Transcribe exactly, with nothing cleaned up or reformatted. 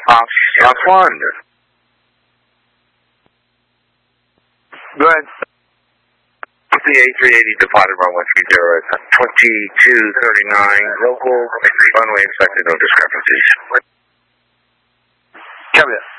Off, off one. Go ahead. The A three eighty departed runway three zero at twenty-two thirty-nine. Local runway inspected, no discrepancies. Copy that.